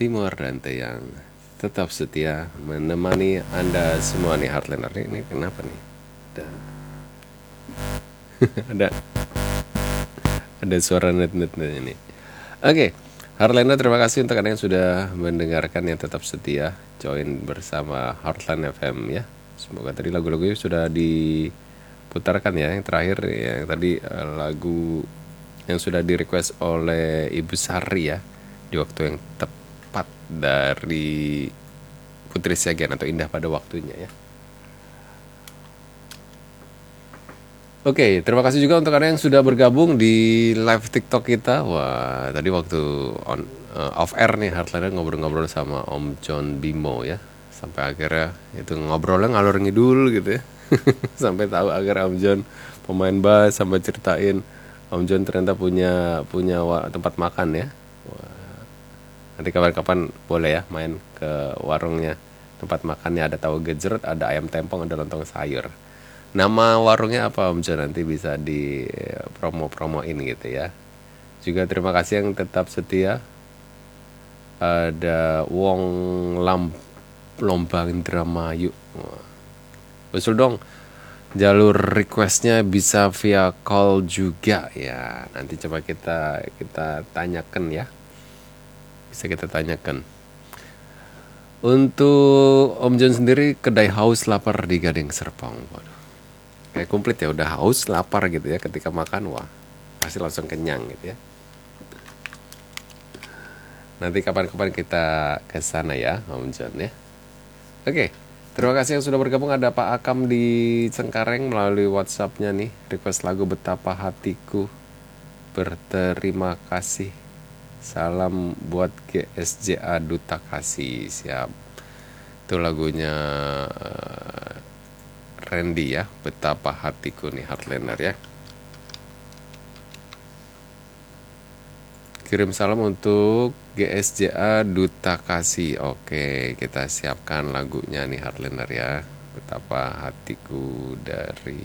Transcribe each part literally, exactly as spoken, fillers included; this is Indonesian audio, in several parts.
Timur dan yang tetap setia menemani Anda semua nih Heartliner. Ini kenapa nih? Ada ada ada suara net-net ini. Oke, Heartliner, terima kasih untuk Anda yang sudah mendengarkan, yang tetap setia join bersama Heartline F M ya. Semoga tadi lagu-lagunya sudah diputarkan ya. Yang terakhir yang tadi uh, lagu yang sudah di request oleh Ibu Sari ya, di waktu yang tepat dari Putri Siagian atau Indah pada Waktunya ya. Oke, terima kasih juga untuk Anda yang sudah bergabung di live TikTok kita. Wah, tadi waktu on uh, off air nih Heartliner ngobrol-ngobrol sama Om John Bimo ya. Sampai akhirnya itu ngobrolnya ngalor ngidul gitu ya. Sampai tahu akhirnya Om John pemain bass, sampai ceritain Om John ternyata punya punya wa- tempat makan ya. Wah, nanti kapan-kapan boleh ya main ke warungnya. Tempat makannya ada tahu gejrot, ada ayam tempong, ada lontong sayur. Nama warungnya apa Om John? Nanti bisa di promo-promoin gitu ya. Juga terima kasih yang tetap setia. Ada Wong Lam Lombang Indramayu. Wah, usul dong. Jalur requestnya bisa via call juga ya. Nanti coba kita kita tanyakan ya. Bisa kita tanyakan. Untuk Om John sendiri, kedai haus lapar di Gading Serpong. Waduh, kayak komplit ya, udah haus lapar gitu ya, ketika makan wah pasti langsung kenyang gitu ya. Nanti kapan-kapan kita ke sana ya Om John ya. Oke, terima kasih yang sudah bergabung. Ada Pak Akam di Cengkareng melalui WhatsApp-nya nih, request lagu Betapa Hatiku Berterima Kasih. Salam buat G S J A Duta Kasih. Siap. Itu lagunya uh, Randy ya, Betapa Hatiku nih Heartliner ya. Kirim salam untuk G S J A Duta Kasih. Oke, kita siapkan lagunya nih Heartliner ya. Betapa Hatiku dari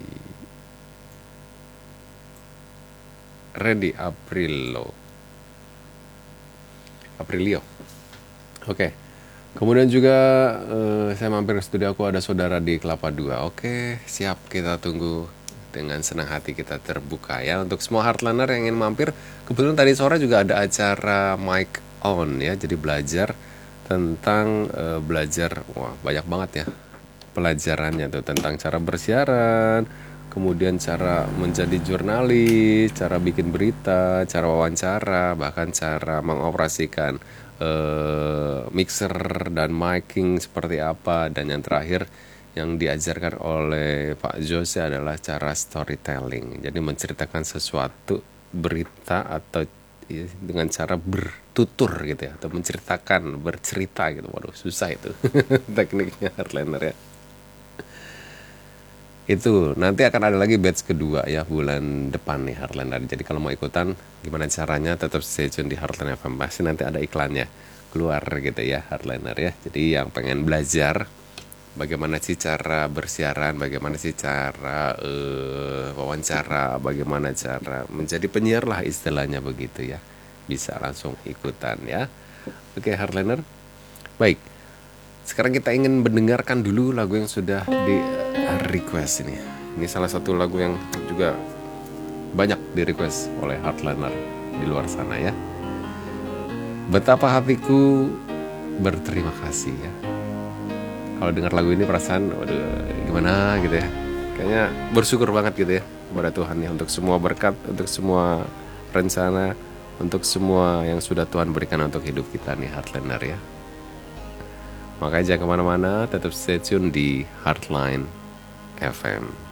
Randy Aprilio. Aprilio. Oke. Kemudian juga uh, saya mampir ke studio, aku ada saudara di Kelapa Dua. Oke, siap, kita tunggu dengan senang hati, kita terbuka ya untuk semua Heartliner yang ingin mampir. Kebetulan tadi sore juga ada acara Mic On ya, jadi belajar tentang uh, belajar, wah banyak banget ya pelajarannya tuh, tentang cara bersiaran, kemudian cara menjadi jurnalis, cara bikin berita, cara wawancara, bahkan cara mengoperasikan Uh, mixer dan miking seperti apa. Dan yang terakhir yang diajarkan oleh Pak Jose adalah cara storytelling, jadi menceritakan sesuatu berita atau ya, dengan cara bertutur gitu ya, atau menceritakan, bercerita gitu. Waduh, susah itu tekniknya Heartliner ya. Itu nanti akan ada lagi batch kedua ya bulan depan nih Heartliner. Jadi kalau mau ikutan gimana caranya, tetap stay tune di Heartline F M. Pasti nanti ada iklannya keluar gitu ya Heartliner ya. Jadi yang pengen belajar bagaimana sih cara bersiaran, bagaimana sih cara uh, wawancara, bagaimana cara menjadi penyiar lah istilahnya begitu ya, bisa langsung ikutan ya. Oke Heartliner, baik. Sekarang kita ingin mendengarkan dulu lagu yang sudah di request ini. Ini salah satu lagu yang juga banyak di request oleh Heartliner di luar sana ya. Betapa Hatiku Berterima Kasih ya. Kalau dengar lagu ini perasaan waduh gimana gitu ya. Kayaknya bersyukur banget gitu ya kepada Tuhan ya, untuk semua berkat, untuk semua rencana, untuk semua yang sudah Tuhan berikan untuk hidup kita nih Heartliner ya. Makanya jangan kemana-mana, tetap stay tune di Heartline F M.